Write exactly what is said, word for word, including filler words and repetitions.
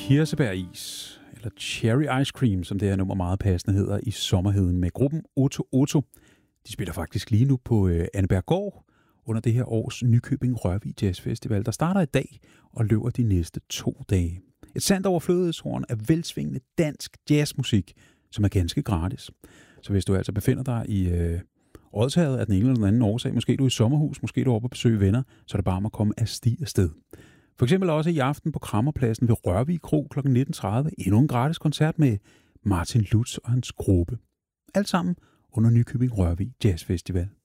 Kirsebæris, eller Cherry Ice Cream, som det her nummer meget passende hedder, i sommerheden med gruppen Otto Otto. De spiller faktisk lige nu på øh, Anneberggård under det her års Nykøbing Rørvig Jazz Festival, der starter i dag og løber de næste to dage. Et sandt overflødighedshorn af velsvingende dansk jazzmusik, som er ganske gratis. Så hvis du altså befinder dig i øh, Odsherred af den ene eller den anden årsag, måske du er i sommerhus, måske du er oppe at besøge venner, så er det bare om at komme af sti afsted. For eksempel også i aften på Krammerpladsen ved Rørvig Kro kl. nitten tredive endnu en gratis koncert med Martin Lutz og hans gruppe. Alt sammen under Nykøbing Rørvig Jazz Festival.